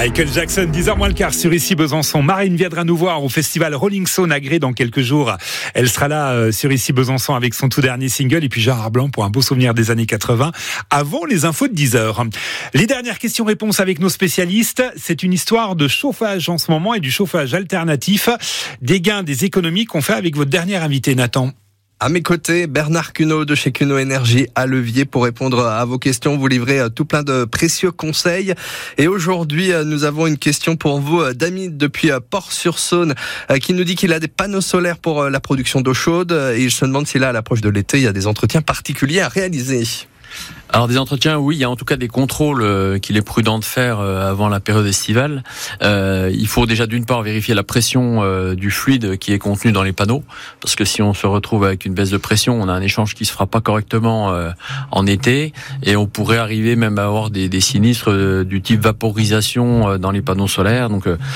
Michael Jackson, 10h moins le quart sur Ici Besançon. Marine viendra nous voir au festival Rolling Stone à Gré dans quelques jours. Elle sera là sur Ici Besançon avec son tout dernier single et puis Gérard Blanc pour un beau souvenir des années 80 avant les infos de 10h. Les dernières questions-réponses avec nos spécialistes. C'est une histoire de chauffage en ce moment et du chauffage alternatif. Des gains, des économies qu'on fait avec votre dernier invité, Nathan. À mes côtés, Bernard Cuneau de chez Cuneau Énergie à Levier pour répondre à vos questions, vous livrez tout plein de précieux conseils. Et aujourd'hui, nous avons une question pour vous d'Amid depuis Port-sur-Saône qui nous dit qu'il a des panneaux solaires pour la production d'eau chaude et il se demande si là, à l'approche de l'été, il y a des entretiens particuliers à réaliser. Alors des entretiens, oui, il y a en tout cas des contrôles qu'il est prudent de faire avant la période estivale. Il faut déjà d'une part vérifier la pression du fluide qui est contenu dans les panneaux, parce que si on se retrouve avec une baisse de pression, on a un échange qui se fera pas correctement en été, et on pourrait arriver même à avoir des sinistres du type vaporisation dans les panneaux solaires. Donc